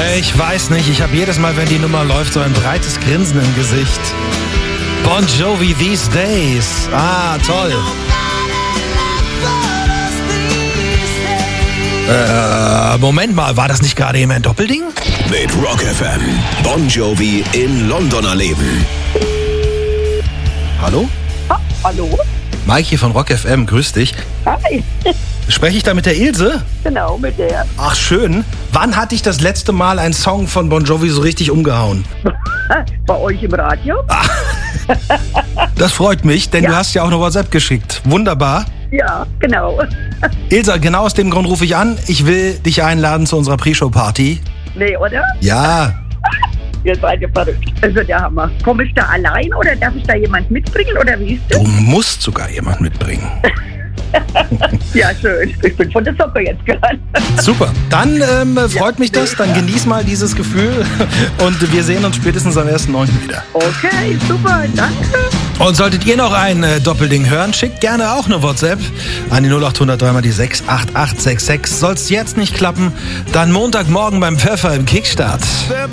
Ich weiß nicht, ich habe jedes Mal, wenn die Nummer läuft, so ein breites Grinsen im Gesicht. Bon Jovi, These Days. Ah, toll. Moment mal, war das nicht gerade eben ein Doppelding? Mit Rock FM. Bon Jovi in London erleben. Hallo? Hallo? Mike hier von Rock FM, grüß dich. Hi. Spreche ich da mit der Ilse? Genau, mit der. Ach, schön. Wann hat dich das letzte Mal ein Song von Bon Jovi so richtig umgehauen? Bei euch im Radio? Das freut mich, denn du hast ja auch eine WhatsApp geschickt. Wunderbar. Ja, genau. Ilse, genau aus dem Grund rufe ich an. Ich will dich einladen zu unserer Pre-Show-Party. Nee, oder? Ja. Ihr seid ja verrückt. Das wird der Hammer. Komme ich da allein oder darf ich da jemand mitbringen oder wie ist das? Du musst sogar jemand mitbringen. Ja, schön. Ich bin von der Socke jetzt gehört. Super. Dann freut mich das. Dann genieß mal dieses Gefühl. Und wir sehen uns spätestens am 1.9. wieder. Okay, super. Danke. Und solltet ihr noch ein Doppelding hören, schickt gerne auch eine WhatsApp an die 0800 3 mal die 68866. Soll's jetzt nicht klappen, dann Montagmorgen beim Pfeffer im Kickstart.